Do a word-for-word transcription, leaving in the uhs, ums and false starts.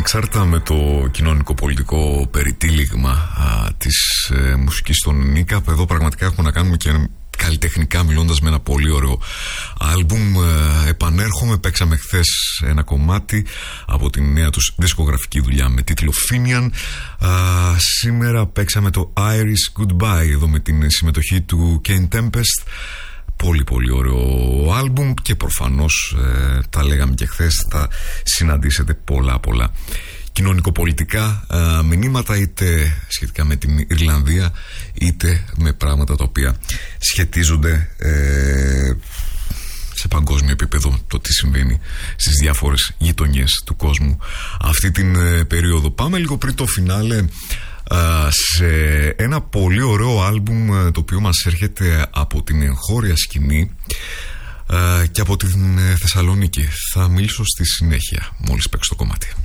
ανεξάρτητα με το κοινωνικο-πολιτικό περιτύλιγμα α, της ε, μουσικής των Νίκαπ, εδώ πραγματικά έχουμε να κάνουμε και καλλιτεχνικά μιλώντας με ένα πολύ ωραίο άλμπουμ. ε, επανέρχομαι, παίξαμε χθες ένα κομμάτι από την νέα τους δισκογραφική δουλειά με τίτλο Finian. Α, σήμερα παίξαμε το Iris Goodbye εδώ με την συμμετοχή του Kane Tempest. Πολύ πολύ ωραίο άλμπουμ και προφανώς ε, τα λέγαμε και χθες, θα συναντήσετε πολλά πολλά κοινωνικοπολιτικά ε, μηνύματα, είτε σχετικά με την Ιρλανδία είτε με πράγματα τα οποία σχετίζονται ε, σε παγκόσμιο επίπεδο, το τι συμβαίνει στις διάφορες γειτονιές του κόσμου αυτή την ε, περίοδο. Πάμε λίγο πριν το φινάλε σε ένα πολύ ωραίο άλμπουμ το οποίο μας έρχεται από την εγχώρια σκηνή και από την Θεσσαλονίκη. Θα μιλήσω στη συνέχεια μόλις παίξω το κομμάτι.